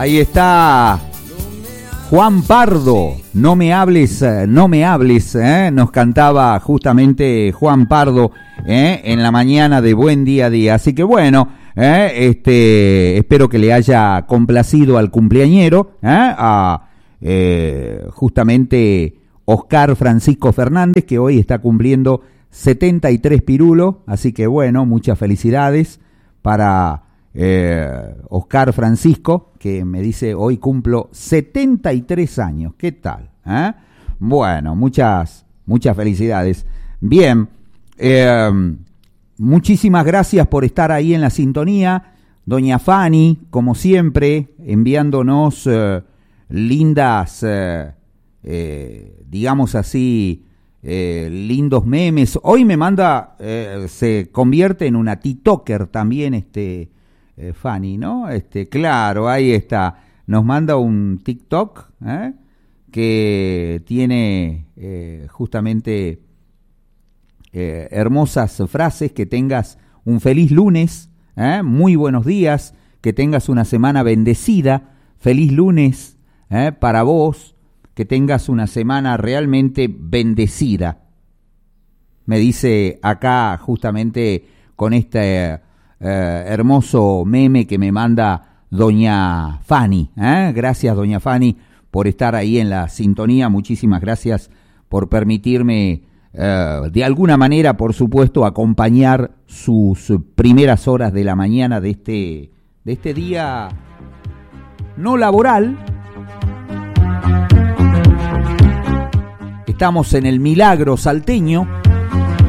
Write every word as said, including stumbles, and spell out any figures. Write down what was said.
Ahí está Juan Pardo, no me hables, no me hables, ¿eh? Nos cantaba justamente Juan Pardo, ¿eh? En la mañana de Buen Día a Día. Así que bueno, ¿eh? este, espero que le haya complacido al cumpleañero, ¿eh? a eh, justamente Oscar Francisco Fernández, que hoy está cumpliendo setenta y tres pirulos. Así que bueno, muchas felicidades para Eh, Oscar Francisco, que me dice hoy cumplo setenta y tres años. ¿Qué tal? ¿Eh? Bueno, muchas, muchas felicidades. Bien, eh, muchísimas gracias por estar ahí en la sintonía. Doña Fanny, como siempre, enviándonos eh, lindas, eh, eh, digamos así, eh, lindos memes. Hoy me manda, eh, se convierte en una TikToker también, este. Eh, Fanny, ¿no? Este, claro, ahí está. Nos manda un TikTok ¿eh? que tiene eh, justamente eh, hermosas frases. Que tengas un feliz lunes, ¿eh? Muy buenos días, que tengas una semana bendecida. Feliz lunes ¿eh? para vos, que tengas una semana realmente bendecida. Me dice acá justamente con este Eh, hermoso meme que me manda doña Fanny. ¿eh? Gracias, doña Fanny, por estar ahí en la sintonía. Muchísimas gracias por permitirme, eh, de alguna manera, por supuesto, acompañar sus primeras horas de la mañana de este, de este día no laboral. Estamos en el Milagro salteño.